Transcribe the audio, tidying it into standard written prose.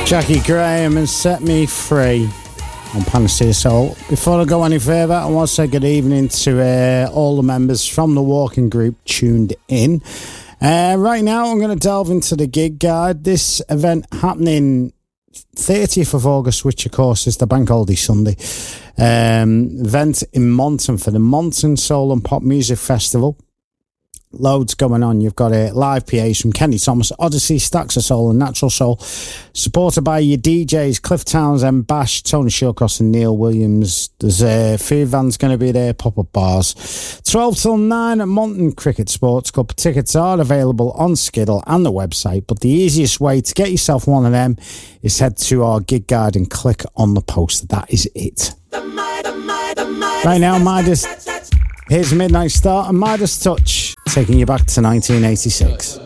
Jackie Graham and Set Me Free on Panacea Soul. Before I go any further, I want to say good evening to all the members from the walking group tuned in. Right now, I'm going to delve into the gig guide. This event happening 30th of August, which of course is the Bank Holiday Sunday. Event in Monton for the Monton Soul and Pop Music Festival. Loads going on. You've got live PAs from Kenny Thomas, Odyssey, Stacks of Soul and Natural Soul, supported by your DJs Cliff Townsend, Bash, Tony Shawcross and Neil Williams. There's Fear Van's going to be there, pop-up bars. 12 till 9 at Monton Cricket Sports Club. Tickets are available on Skiddle and the website, but the easiest way to get yourself one of them is head to our gig guide and click on the poster. That is it. Right now, Midas, here's Midnight Star and Midas Touch, taking you back to 1986.